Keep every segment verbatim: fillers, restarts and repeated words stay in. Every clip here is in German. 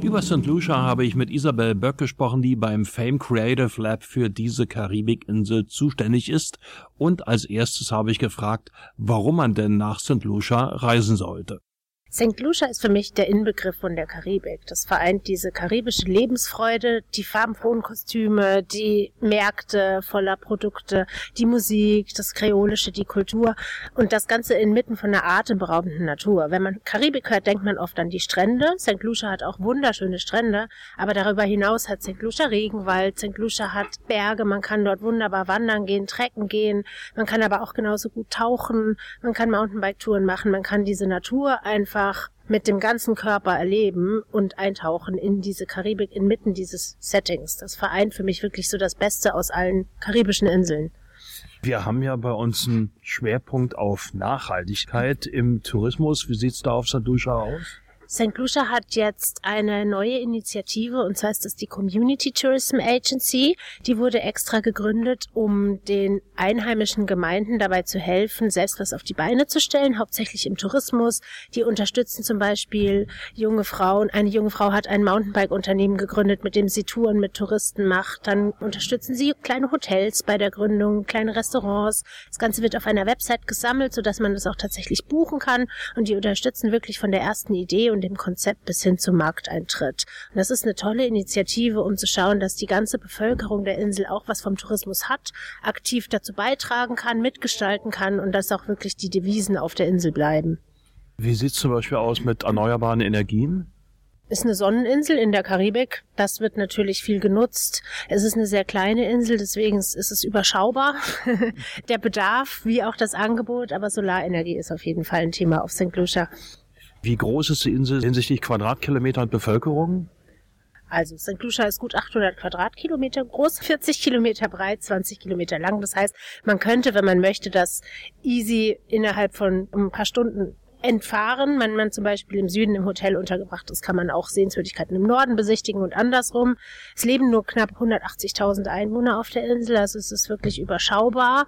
Über Sankt Lucia habe ich mit Isabel Böck gesprochen, die beim Fame Creative Lab für diese Karibikinsel zuständig ist. Und als erstes habe ich gefragt, warum man denn nach Sankt Lucia reisen sollte. Sankt Lucia ist für mich der Inbegriff von der Karibik. Das vereint diese karibische Lebensfreude, die farbenfrohen Kostüme, die Märkte voller Produkte, die Musik, das Kreolische, die Kultur und das Ganze inmitten von einer atemberaubenden Natur. Wenn man Karibik hört, denkt man oft an die Strände. Sankt Lucia hat auch wunderschöne Strände, aber darüber hinaus hat Sankt Lucia Regenwald, Sankt Lucia hat Berge, man kann dort wunderbar wandern gehen, trekken gehen, man kann aber auch genauso gut tauchen, man kann Mountainbike-Touren machen, man kann diese Natur einfach mit dem ganzen Körper erleben und eintauchen in diese Karibik inmitten dieses Settings. Das vereint für mich wirklich so das Beste aus allen karibischen Inseln. Wir haben ja bei uns einen Schwerpunkt auf Nachhaltigkeit im Tourismus. Wie sieht's da auf Sankt Lucia aus? Sankt Lucia hat jetzt eine neue Initiative, und zwar ist das die Community Tourism Agency. Die wurde extra gegründet, um den einheimischen Gemeinden dabei zu helfen, selbst was auf die Beine zu stellen, hauptsächlich im Tourismus. Die unterstützen zum Beispiel junge Frauen. Eine junge Frau hat ein Mountainbike-Unternehmen gegründet, mit dem sie Touren mit Touristen macht. Dann unterstützen sie kleine Hotels bei der Gründung, kleine Restaurants. Das Ganze wird auf einer Website gesammelt, sodass man das auch tatsächlich buchen kann. Und die unterstützen wirklich von der ersten Idee und dem Konzept bis hin zum Markteintritt. Und das ist eine tolle Initiative, um zu schauen, dass die ganze Bevölkerung der Insel auch was vom Tourismus hat, aktiv dazu beitragen kann, mitgestalten kann und dass auch wirklich die Devisen auf der Insel bleiben. Wie sieht es zum Beispiel aus mit erneuerbaren Energien? Ist eine Sonneninsel in der Karibik. Das wird natürlich viel genutzt. Es ist eine sehr kleine Insel, deswegen ist es überschaubar. Der Bedarf wie auch das Angebot, aber Solarenergie ist auf jeden Fall ein Thema auf Sankt Lucia. Wie groß ist die Insel hinsichtlich Quadratkilometer und Bevölkerung? Also Sankt Lucia ist gut achthundert Quadratkilometer groß, vierzig Kilometer breit, zwanzig Kilometer lang. Das heißt, man könnte, wenn man möchte, das easy innerhalb von ein paar Stunden entfahren. Wenn man zum Beispiel im Süden im Hotel untergebracht ist, kann man auch Sehenswürdigkeiten im Norden besichtigen und andersrum. Es leben nur knapp hundertachtzigtausend Einwohner auf der Insel, also es ist wirklich überschaubar.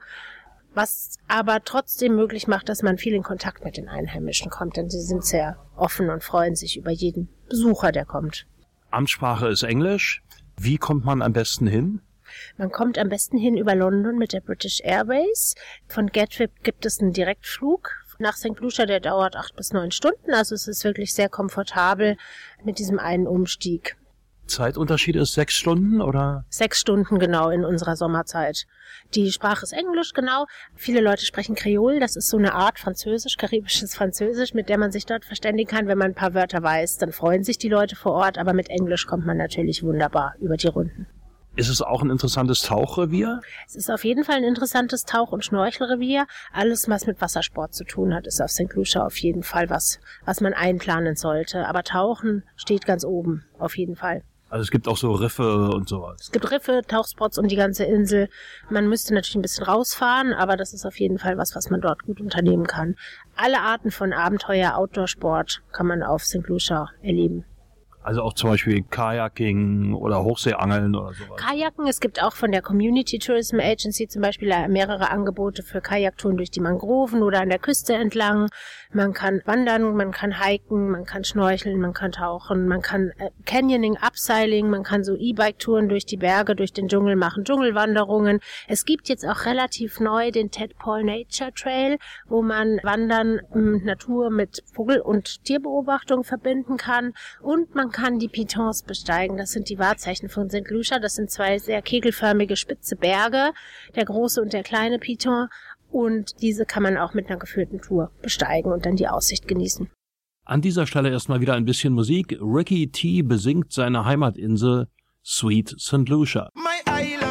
Was aber trotzdem möglich macht, dass man viel in Kontakt mit den Einheimischen kommt, denn sie sind sehr offen und freuen sich über jeden Besucher, der kommt. Amtssprache ist Englisch. Wie kommt man am besten hin? Man kommt am besten hin über London mit der British Airways. Von Gatwick gibt es einen Direktflug nach Sankt Lucia, der dauert acht bis neun Stunden, also es ist wirklich sehr komfortabel mit diesem einen Umstieg. Zeitunterschied ist sechs Stunden, oder? Sechs Stunden, genau, in unserer Sommerzeit. Die Sprache ist Englisch, genau. Viele Leute sprechen Kreol. Das ist so eine Art Französisch, karibisches Französisch, mit der man sich dort verständigen kann. Wenn man ein paar Wörter weiß, dann freuen sich die Leute vor Ort. Aber mit Englisch kommt man natürlich wunderbar über die Runden. Ist es auch ein interessantes Tauchrevier? Es ist auf jeden Fall ein interessantes Tauch- und Schnorchelrevier. Alles, was mit Wassersport zu tun hat, ist auf Sankt Lucia auf jeden Fall was, was man einplanen sollte. Aber Tauchen steht ganz oben, auf jeden Fall. Also es gibt auch so Riffe und sowas. Es gibt Riffe, Tauchspots um die ganze Insel. Man müsste natürlich ein bisschen rausfahren, aber das ist auf jeden Fall was, was man dort gut unternehmen kann. Alle Arten von Abenteuer, Outdoor-Sport kann man auf Sankt Lucia erleben. Also auch zum Beispiel Kajaking oder Hochseeangeln oder sowas. Kajaken, es gibt auch von der Community Tourism Agency zum Beispiel mehrere Angebote für Kajaktouren durch die Mangroven oder an der Küste entlang. Man kann wandern, man kann hiken, man kann schnorcheln, man kann tauchen, man kann Canyoning, Upseiling, man kann so E-Bike-Touren durch die Berge, durch den Dschungel machen, Dschungelwanderungen. Es gibt jetzt auch relativ neu den Tadpole Nature Trail, wo man Wandern, Natur mit Vogel- und Tierbeobachtung verbinden kann, und man kann die Pitons besteigen. Das sind die Wahrzeichen von Sankt Lucia. Das sind zwei sehr kegelförmige, spitze Berge, der große und der kleine Piton. Und diese kann man auch mit einer geführten Tour besteigen und dann die Aussicht genießen. An dieser Stelle erstmal wieder ein bisschen Musik. Ricky T besingt seine Heimatinsel Sweet Sankt Lucia.